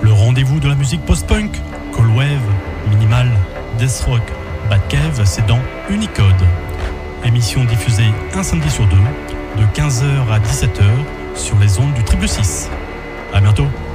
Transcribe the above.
Le rendez-vous de la musique post-punk, cold wave, minimal, death rock, bad cave, c'est dans Unicode. Émission diffusée un samedi sur deux, de 15h à 17h, sur les ondes du 666. À bientôt.